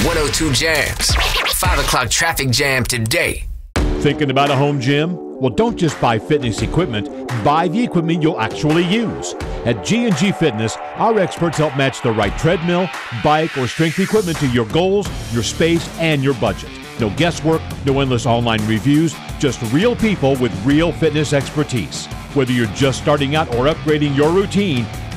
102 Jams. 5 o'clock traffic jam today. Thinking about a home gym? Well, don't just buy fitness equipment. Buy the equipment you'll actually use. At G&G Fitness, our experts help match the right treadmill, bike, or strength equipment to your goals, your space, and your budget. No guesswork, no endless online reviews, just real people with real fitness expertise. Whether you're just starting out or upgrading your routine,